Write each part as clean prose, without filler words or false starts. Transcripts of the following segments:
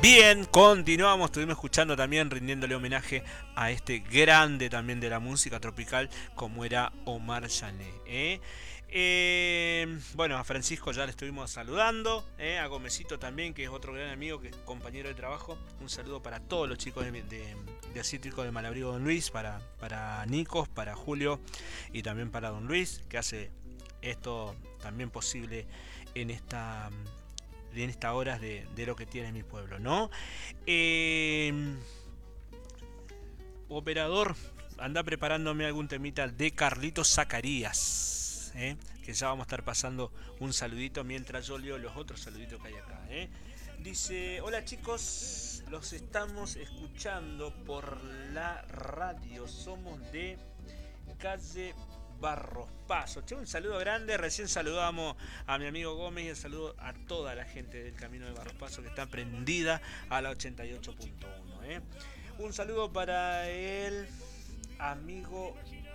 Bien, continuamos, estuvimos escuchando también, rindiéndole homenaje a este grande también de la música tropical como era Omar Jané. Bueno, a Francisco ya le estuvimos saludando, a Gomecito también, que es otro gran amigo, que es compañero de trabajo. Un saludo para todos los chicos de Cítrico de Malabrigo Don Luis, para Nicos, para Julio y también para Don Luis, que hace esto también posible en estas horas de lo que tiene mi pueblo, ¿no? Operador, anda preparándome algún temita de Carlitos Zacarías, que ya vamos a estar pasando un saludito mientras yo leo los otros saluditos que hay acá. Dice, hola chicos, los estamos escuchando por la radio, somos de calle Barros Paso. Che, un saludo grande, recién saludamos a mi amigo Gómez y el saludo a toda la gente del camino de Barros Paso que está prendida a la 88.1. Un saludo para el amigo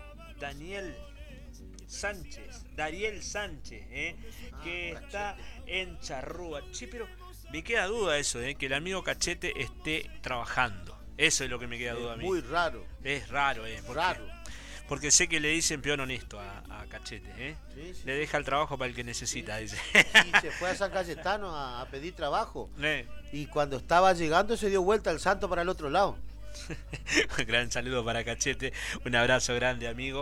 Dariel Sánchez, que está en Charrúa. Che, pero me queda duda eso, que el amigo Cachete esté trabajando. Eso es lo que me queda duda a mí. Muy raro. Es raro, Raro. porque sé que le dicen peón honesto a Cachete, Sí, sí. Le deja el trabajo para el que necesita, dice. Sí, se fue a San Cayetano a pedir trabajo. Y cuando estaba llegando se dio vuelta el santo para el otro lado. Gran saludo para Cachete. Un abrazo grande, amigo.